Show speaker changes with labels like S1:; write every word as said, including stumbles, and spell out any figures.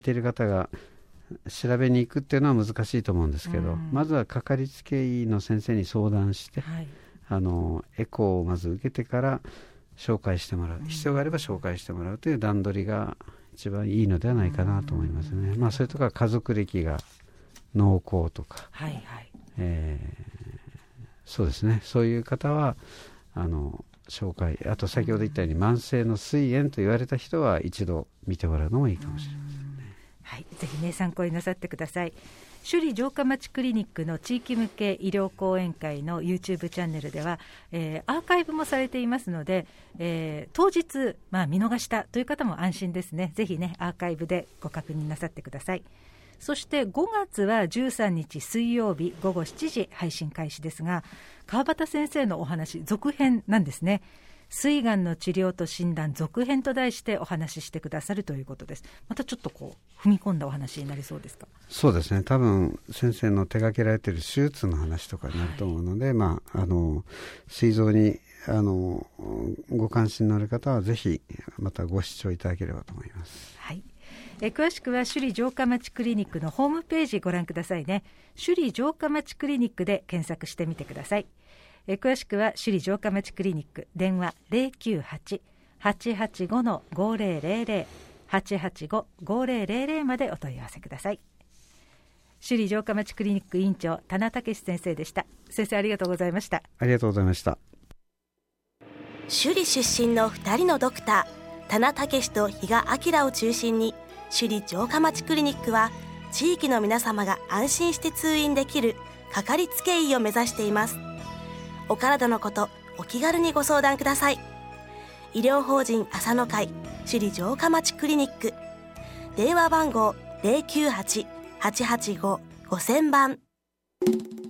S1: ている方が調べに行くっていうのは難しいと思うんですけど、うん、まずはかかりつけ医の先生に相談して、はい、あのエコーをまず受けてから紹介してもらう、うん、必要があれば紹介してもらうという段取りが一番いいのではないかなと思いますね、うん、まあ、それとか家族歴が濃厚とか、はいはい、えー、そうですね、そういう方はあの紹介、あと先ほど言ったように慢性の膵炎と言われた人は一度見てもらうのもいいかもしれませんね。
S2: はい、ぜひね参考になさってください。首里城下町クリニックの地域向け医療講演会の YouTube チャンネルでは、えー、アーカイブもされていますので、えー、当日、まあ、見逃したという方も安心ですね。ぜひねアーカイブでご確認なさってください。そしてごがつはじゅうさんにち水曜日ごごしちじ配信開始ですが、川端先生のお話続編なんですね。膵がんの治療と診断続編と題してお話ししてくださるということです。またちょっとこう踏み込んだお話になりそうですか？
S1: そうですね、多分先生の手掛けられている手術の話とかになると思うので、はい、まあ、あの膵臓にあのご関心のある方はぜひまたご視聴いただければと思います。
S2: はい、え詳しくは首里城下町クリニックのホームページご覧くださいね。首里城下町クリニックで検索してみてください。え詳しくは首里城下町クリニック、電話 ゼロきゅうはち はちはちご ごゼロゼロゼロ はちはちご ごゼロゼロゼロまでお問い合わせください。首里城下町クリニック院長田名武先生でした。先生ありがとうございました。
S1: ありがとうございました。
S3: 首里出身のふたりのドクター田名武と比嘉明を中心に、首里城下町クリニックは地域の皆様が安心して通院できるかかりつけ医を目指しています。お体のことお気軽にご相談ください。医療法人朝の会首里城下町クリニック、電話番号 ゼロきゅうはち はちはちご ごせんばん。